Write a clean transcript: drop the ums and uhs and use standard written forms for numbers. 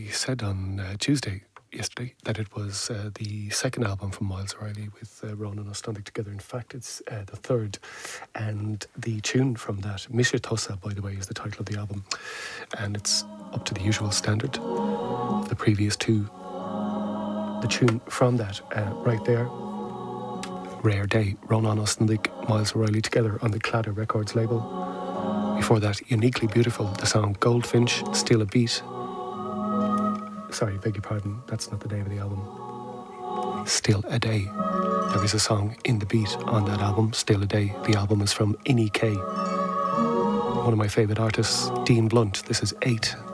said on yesterday, that it was the second album from Miles O'Reilly with Ronan O'Stundig together. In fact, it's the third. And the tune from that, Misha Tosa, by the way, is the title of the album. And it's up to the usual standard of the previous two. The tune from that, right there, Rare Day, Ronan O'Stundig, Miles O'Reilly together on the Clatter Records label. Before that, Uniquely Beautiful, the song Goldfinch, Still a Beat. Sorry, beg your pardon, that's not the name of the album. Still a Day. There is a song in the beat on that album, Still a Day. The album is from Innie K. One of my favourite artists, Dean Blunt. This is 8.